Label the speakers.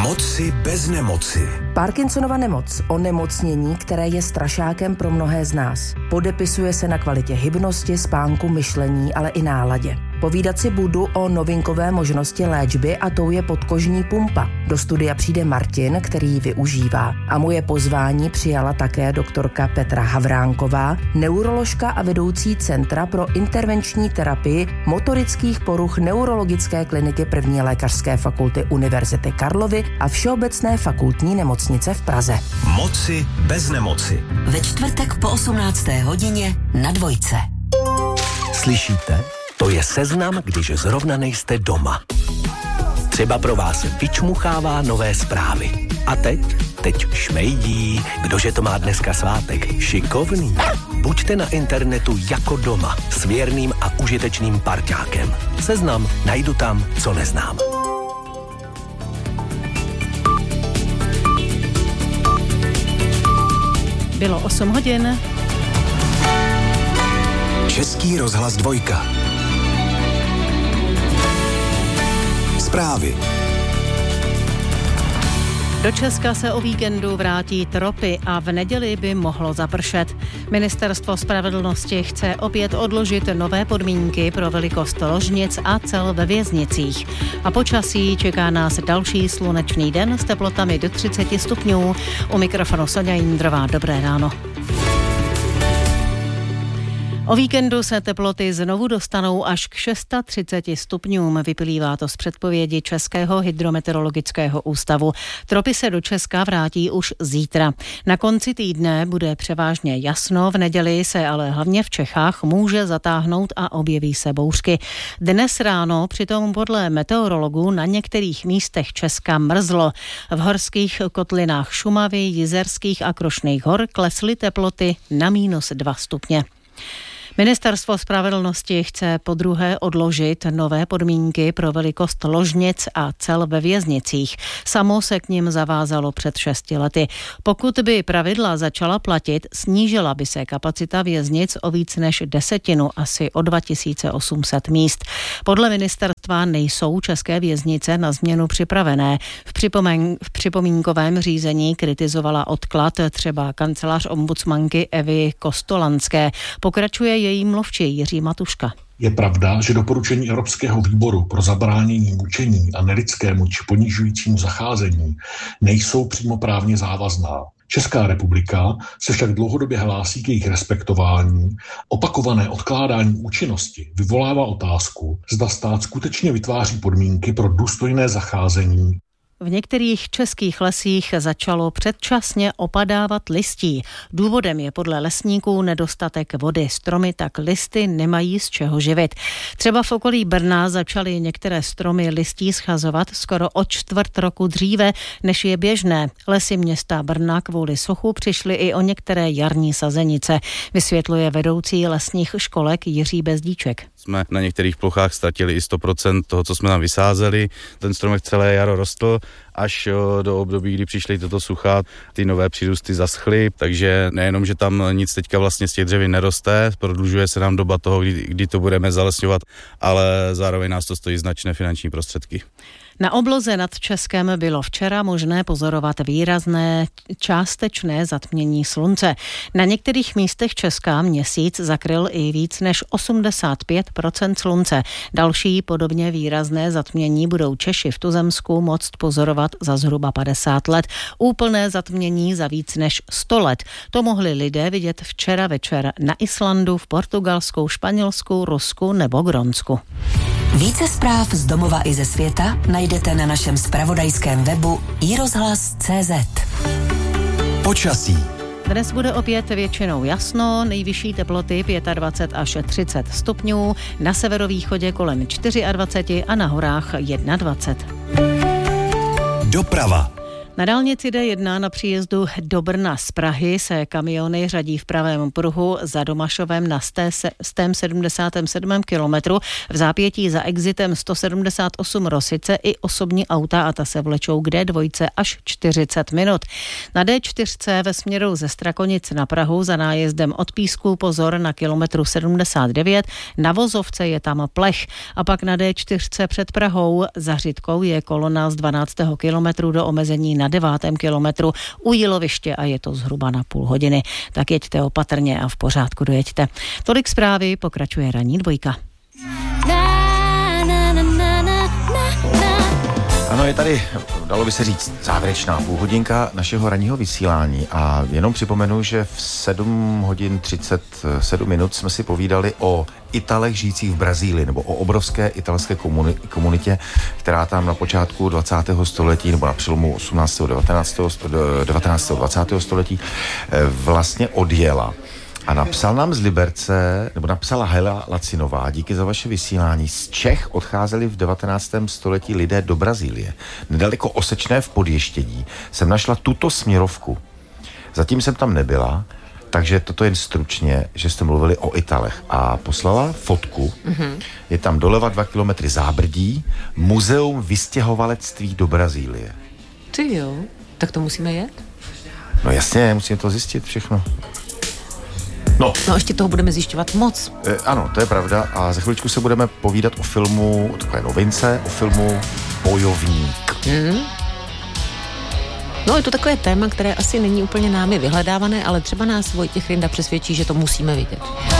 Speaker 1: Moci bez nemoci.
Speaker 2: Parkinsonova nemoc, onemocnění, které je strašákem pro mnohé z nás. Podepisuje se na kvalitě hybnosti, spánku, myšlení, ale i náladě. Povídat si budu o novinkové možnosti léčby a tou je podkožní pumpa. Do studia přijde Martin, který ji využívá. A moje pozvání přijala také doktorka Petra Havránková, neuroložka a vedoucí Centra pro intervenční terapii motorických poruch Neurologické kliniky 1. lékařské fakulty Univerzity Karlovy a Všeobecné fakultní nemocnice v Praze.
Speaker 1: Moci bez nemoci.
Speaker 3: Ve čtvrtek po 18. hodině na Dvojce.
Speaker 4: Slyšíte? To je seznam, když zrovna nejste doma. Třeba pro vás vyčmuchává nové zprávy. A teď šmejdí, kdože to má dneska svátek. Šikovný. Buďte na internetu jako doma, s věrným a užitečným parťákem. Seznam najdu tam, co neznám.
Speaker 5: Bylo 8 hodin.
Speaker 1: Český rozhlas 2. Zprávy.
Speaker 5: Do Česka se o víkendu vrátí tropy a v neděli by mohlo zapršet. Ministerstvo spravedlnosti chce opět odložit nové podmínky pro velikost ložnic a cel ve věznicích. A počasí čeká nás další slunečný den s teplotami do 30 stupňů. U mikrofonu Sonja Jindrová, dobré ráno. O víkendu se teploty znovu dostanou až k 630 stupňům, vyplývá to z předpovědi Českého hydrometeorologického ústavu. Tropy se do Česka vrátí už zítra. Na konci týdne bude převážně jasno, v neděli se ale hlavně v Čechách může zatáhnout a objeví se bouřky. Dnes ráno přitom podle meteorologů na některých místech Česka mrzlo. V horských kotlinách Šumavy, Jizerských a Krušných hor klesly teploty na -2 stupně. Ministerstvo spravedlnosti chce podruhé odložit nové podmínky pro velikost ložnic a cel ve věznicích. Samo se k nim zavázalo před 6 lety. Pokud by pravidla začala platit, snížila by se kapacita věznic o víc než 10, asi o 2800 míst. Podle ministerstva nejsou české věznice na změnu připravené. V připomínkovém řízení kritizovala odklad třeba kancelář ombudsmanky Evy Kostolanské. Pokračuje její mluvčí Jiří Matuška.
Speaker 6: Je pravda, že doporučení Evropského výboru pro zabránění mučení a nelidskému či ponižujícímu zacházení nejsou přímo právně závazná. Česká republika se však dlouhodobě hlásí k jejich respektování. Opakované odkládání účinnosti vyvolává otázku, zda stát skutečně vytváří podmínky pro důstojné zacházení.
Speaker 5: V některých českých lesích začalo předčasně opadávat listí. Důvodem je podle lesníků nedostatek vody. Stromy tak listy nemají z čeho živit. Třeba v okolí Brna začaly některé stromy listí schazovat skoro o 1/4 roku dříve, než je běžné. Lesy města Brna kvůli suchu přišly i o některé jarní sazenice, vysvětluje vedoucí lesních školek Jiří Bezdíček.
Speaker 7: Jsme na některých plochách ztratili i 100% toho, co jsme tam vysázeli. Ten stromek celé jaro rostl, až do období, kdy přišly toto sucha, ty nové přírůsty zaschly, takže nejenom, že tam nic teďka vlastně z těch dřevin neroste, prodlužuje se nám doba toho, kdy to budeme zalesňovat, ale zároveň nás to stojí značné finanční prostředky.
Speaker 5: Na obloze nad Českem bylo včera možné pozorovat výrazné částečné zatmění slunce. Na některých místech Česka měsíc zakryl i víc než 85% slunce. Další podobně výrazné zatmění budou Češi v tuzemsku moct pozorovat za zhruba 50 let. Úplné zatmění za víc než 100 let. To mohli lidé vidět včera večer na Islandu, v Portugalsku, Španělsku, Rusku nebo Grónsku.
Speaker 3: Více zpráv z domova i ze světa najdete na našem zpravodajském webu iRozhlas.cz.
Speaker 1: Počasí.
Speaker 5: Dnes bude opět většinou jasno, nejvyšší teploty 25 až 30 stupňů, na severovýchodě kolem 24 a na horách 21.
Speaker 1: Doprava.
Speaker 5: Na dálnici D1 na příjezdu do Brna z Prahy se kamiony řadí v pravém pruhu za Domašovem na 177. kilometru. V zápětí za exitem 178 Rosice i osobní auta a ta se vlečou k D2 až 40 minut. Na D4 ve směru ze Strakonic na Prahu za nájezdem od Písku pozor na kilometru 79. Na vozovce je tam plech. A pak na D4 před Prahou za Řitkou je kolona z 12. kilometru do omezení na 9. kilometru u Jíloviště a je to zhruba na půl hodiny. Tak jeďte opatrně a v pořádku dojeďte. Tolik zprávy, pokračuje ranní dvojka.
Speaker 8: Ano, je tady, dalo by se říct, závěrečná půlhodinka našeho ranního vysílání a jenom připomenu, že v 7 hodin 37 minut jsme si povídali o Italech žijících v Brazílii, nebo o obrovské italské komunitě, která tam na počátku 20. století, nebo na přelomu 18. 19. 20. století vlastně odjela. A napsal nám z Liberce, nebo napsala Hela Lacinová, díky za vaše vysílání. Z Čech odcházeli v 19. století lidé do Brazílie. Nedaleko Osečné v Podještědí jsem našla tuto směrovku. Zatím jsem tam nebyla, takže toto jen stručně, že jste mluvili o Italech. A poslala fotku. Je tam doleva 2 kilometry Zábrdí, muzeum vystěhovalectví do Brazílie.
Speaker 9: Ty jo, tak to musíme jet?
Speaker 8: No jasně, musíme to zjistit všechno. No,
Speaker 9: ještě toho budeme zjišťovat moc.
Speaker 8: Ano, to je pravda a za chviličku se budeme povídat o filmu, o takové novince, o filmu Bojovník.
Speaker 9: No, je to takové téma, které asi není úplně námi vyhledávané, ale třeba nás Vojtěch Rinda přesvědčí, že to musíme vidět.